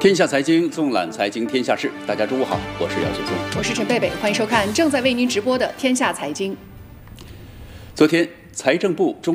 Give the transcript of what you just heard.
天下财经纵览财经天下事，大家中午好，我是姚雪松， 我是陈贝贝，欢迎收看正在为您直播的《天下财经》。 昨天，财政部、中